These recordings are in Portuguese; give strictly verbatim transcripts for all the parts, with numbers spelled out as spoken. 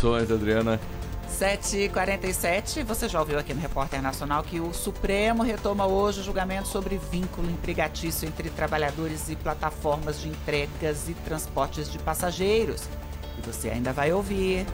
informações, Adriana. sete e quarenta e sete, você já ouviu aqui no Repórter Nacional que o Supremo retoma hoje o julgamento sobre vínculo empregatício entre trabalhadores e plataformas de entregas e transportes de passageiros. E você ainda vai ouvir.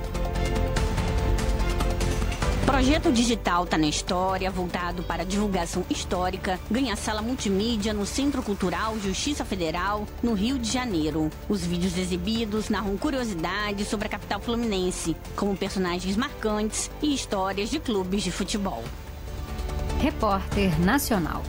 Projeto digital Tá na História, voltado para divulgação histórica, ganha sala multimídia no Centro Cultural Justiça Federal, no Rio de Janeiro. Os vídeos exibidos narram curiosidades sobre a capital fluminense, como personagens marcantes e histórias de clubes de futebol. Repórter Nacional.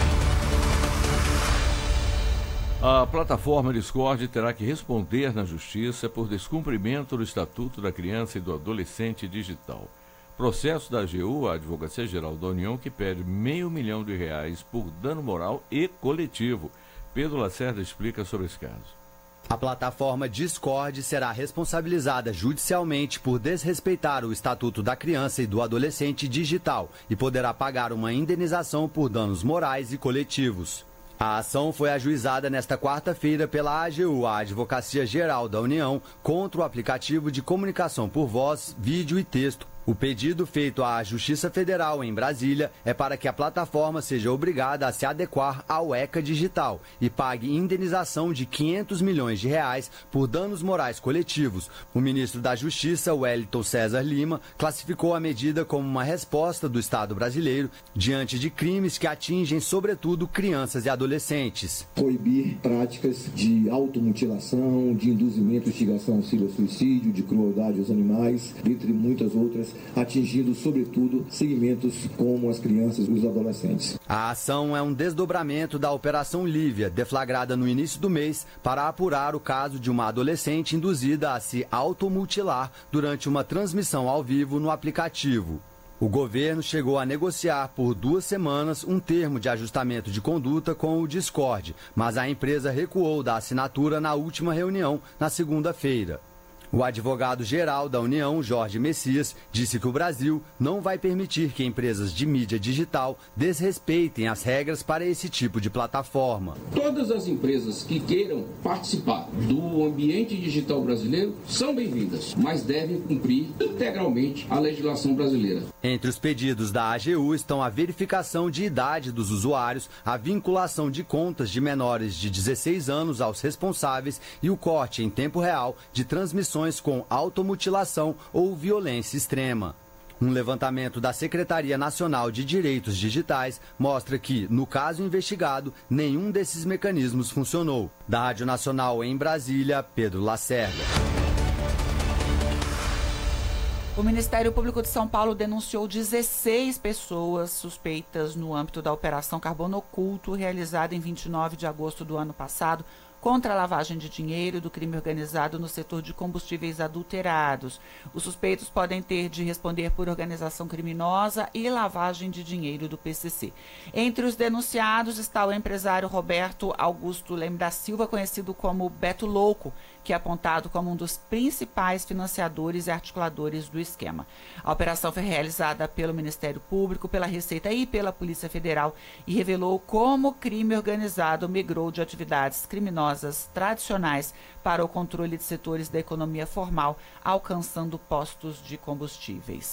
A plataforma Discord terá que responder na Justiça por descumprimento do Estatuto da Criança e do Adolescente Digital. Processo da A G U, a Advocacia Geral da União, que pede meio milhão de reais por dano moral e coletivo. Pedro Lacerda explica sobre esse caso. A plataforma Discord será responsabilizada judicialmente por desrespeitar o Estatuto da Criança e do Adolescente Digital e poderá pagar uma indenização por danos morais e coletivos. A ação foi ajuizada nesta quarta-feira pela A G U, a Advocacia Geral da União, contra o aplicativo de comunicação por voz, vídeo e texto. O pedido feito à Justiça Federal em Brasília é para que a plataforma seja obrigada a se adequar ao ECA Digital e pague indenização de quinhentos milhões de reais por danos morais coletivos. O ministro da Justiça, Wellington César Lima, classificou a medida como uma resposta do Estado brasileiro diante de crimes que atingem, sobretudo, crianças e adolescentes. Proibir práticas de automutilação, de induzimento, instigação, auxílio ao suicídio, de crueldade aos animais, entre muitas outras, atingindo, sobretudo, segmentos como as crianças e os adolescentes. A ação é um desdobramento da Operação Lívia, deflagrada no início do mês, para apurar o caso de uma adolescente induzida a se automutilar durante uma transmissão ao vivo no aplicativo. O governo chegou a negociar por duas semanas um termo de ajustamento de conduta com o Discord, mas a empresa recuou da assinatura na última reunião, na segunda-feira. O advogado-geral da União, Jorge Messias, disse que o Brasil não vai permitir que empresas de mídia digital desrespeitem as regras para esse tipo de plataforma. Todas as empresas que queiram participar do ambiente digital brasileiro são bem-vindas, mas devem cumprir integralmente a legislação brasileira. Entre os pedidos da A G U estão a verificação de idade dos usuários, a vinculação de contas de menores de dezesseis anos aos responsáveis e o corte em tempo real de transmissões com automutilação ou violência extrema. Um levantamento da Secretaria Nacional de Direitos Digitais mostra que, no caso investigado, nenhum desses mecanismos funcionou. Da Rádio Nacional em Brasília, Pedro Lacerda. O Ministério Público de São Paulo denunciou dezesseis pessoas suspeitas no âmbito da Operação Carbono Oculto, realizada em vinte e nove de agosto do ano passado, contra a lavagem de dinheiro e do crime organizado no setor de combustíveis adulterados. Os suspeitos podem ter de responder por organização criminosa e lavagem de dinheiro do P C C. Entre os denunciados está o empresário Roberto Augusto Leme da Silva, conhecido como Beto Louco, que é apontado como um dos principais financiadores e articuladores do esquema. A operação foi realizada pelo Ministério Público, pela Receita e pela Polícia Federal e revelou como o crime organizado migrou de atividades criminosas tradicionais para o controle de setores da economia formal, alcançando postos de combustíveis.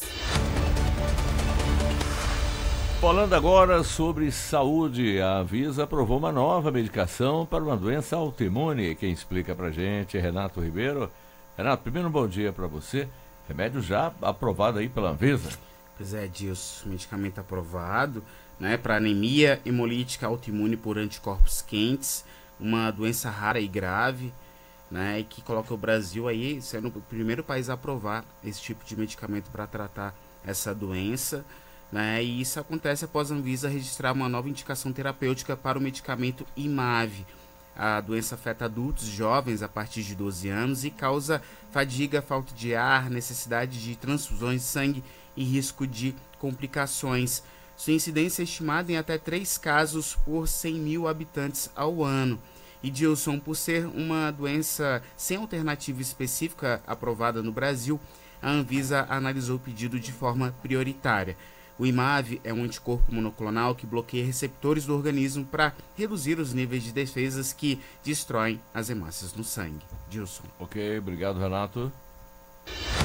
Falando agora sobre saúde, a Anvisa aprovou uma nova medicação para uma doença autoimune. Quem explica pra gente é Renato Ribeiro. Renato, primeiro um bom dia para você. Remédio já aprovado aí pela Anvisa. Pois é, Dilson, medicamento aprovado, né, para anemia hemolítica autoimune por anticorpos quentes, uma doença rara e grave, né, e que coloca o Brasil aí sendo o primeiro país a aprovar esse tipo de medicamento para tratar essa doença, né, e isso acontece após a Anvisa registrar uma nova indicação terapêutica para o medicamento Imav. A doença afeta adultos jovens a partir de doze anos e causa fadiga, falta de ar, necessidade de transfusões de sangue e risco de complicações. Sua incidência é estimada em até três casos por cem mil habitantes ao ano. E, Dilson, por ser uma doença sem alternativa específica aprovada no Brasil, a Anvisa analisou o pedido de forma prioritária. O Imav é um anticorpo monoclonal que bloqueia receptores do organismo para reduzir os níveis de defesas que destroem as hemácias no sangue. Dilson. Ok, obrigado, Renato.